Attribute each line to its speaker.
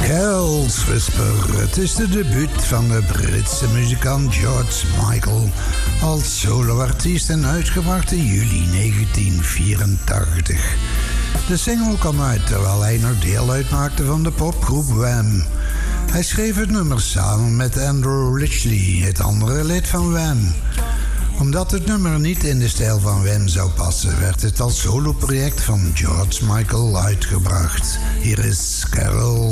Speaker 1: Carol's Whisper. Het is de debuut van de Britse muzikant George Michael als soloartiest en uitgebracht in juli 1984. De single kwam uit terwijl hij nog deel uitmaakte van de popgroep Wham. Hij schreef het nummer samen met Andrew Ridgeley, het andere lid van Wham. Omdat het nummer niet in de stijl van Wham zou passen, werd het als soloproject van George Michael uitgebracht. Hier is Carol.